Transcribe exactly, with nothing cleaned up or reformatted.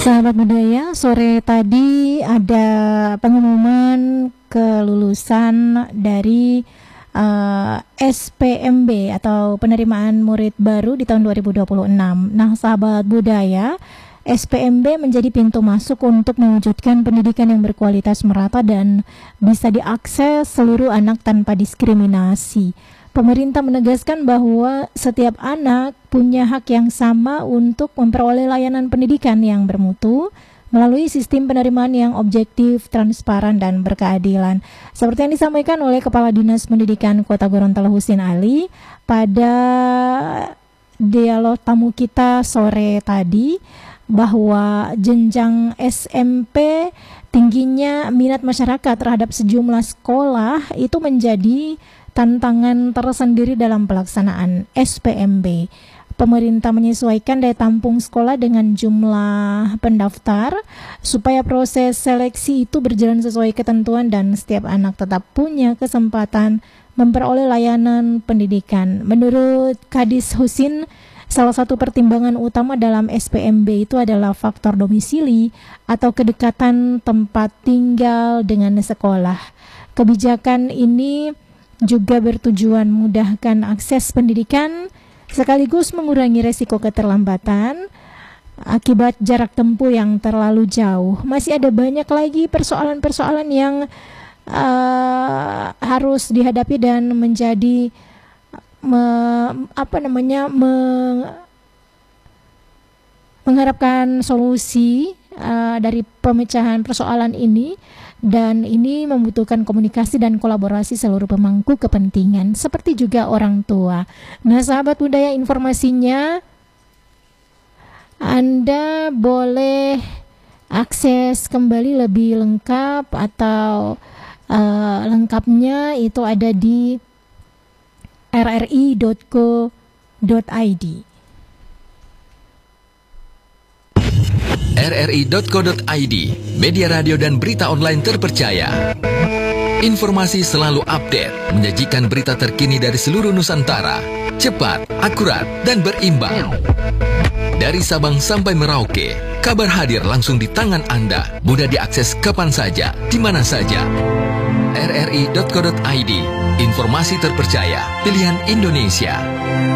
Sahabat budaya, sore tadi ada pengumuman kelulusan dari uh, S P M B atau penerimaan murid baru di tahun dua ribu dua puluh enam. Nah, sahabat budaya, S P M B menjadi pintu masuk untuk mewujudkan pendidikan yang berkualitas merata dan bisa diakses seluruh anak tanpa diskriminasi. Pemerintah menegaskan bahwa setiap anak punya hak yang sama untuk memperoleh layanan pendidikan yang bermutu melalui sistem penerimaan yang objektif, transparan, dan berkeadilan. Seperti yang disampaikan oleh Kepala Dinas Pendidikan Kota Gorontalo Husin Ali pada dialog tamu kita sore tadi, bahwa jenjang S M P tingginya minat masyarakat terhadap sejumlah sekolah itu menjadi tantangan tersendiri dalam pelaksanaan S P M B. Pemerintah menyesuaikan daya tampung sekolah dengan jumlah pendaftar supaya proses seleksi itu berjalan sesuai ketentuan dan setiap anak tetap punya kesempatan memperoleh layanan pendidikan. Menurut Kadis Husin, salah satu pertimbangan utama dalam S P M B itu adalah faktor domisili atau kedekatan tempat tinggal dengan sekolah. Kebijakan ini juga bertujuan memudahkan akses pendidikan sekaligus mengurangi resiko keterlambatan akibat jarak tempuh yang terlalu jauh. Masih ada banyak lagi persoalan-persoalan yang uh, harus dihadapi dan menjadi me, apa namanya me, mengharapkan solusi uh, dari pemecahan persoalan ini. Dan ini membutuhkan komunikasi dan kolaborasi seluruh pemangku kepentingan, seperti juga orang tua. Nah, sahabat budaya, informasinya Anda boleh akses kembali lebih lengkap atau uh, lengkapnya itu ada di r r i dot co dot i d. r r i dot co dot i d, media radio dan berita online terpercaya. Informasi selalu update, menyajikan berita terkini dari seluruh Nusantara, cepat, akurat, dan berimbang. Dari Sabang sampai Merauke, kabar hadir langsung di tangan Anda, mudah diakses kapan saja, di mana saja. r r i dot co dot i d, informasi terpercaya, pilihan Indonesia.